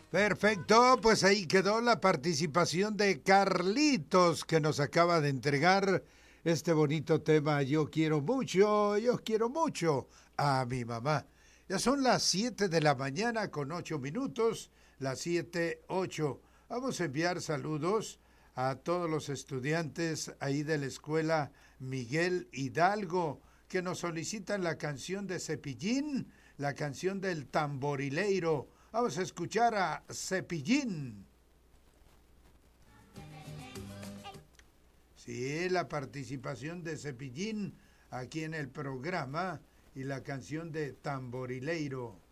Perfecto, pues ahí quedó la participación de Carlitos que nos acaba de entregar este bonito tema. Yo quiero mucho a mi mamá. Ya son las 7 de la mañana con 8 minutos, las 7:08. Vamos a enviar saludos a todos los estudiantes ahí de la escuela Miguel Hidalgo que nos solicitan la canción de Cepillín, la canción del tamborileiro. Vamos a escuchar a Cepillín. Sí, la participación de Cepillín aquí en el programa y la canción de Tamborileiro.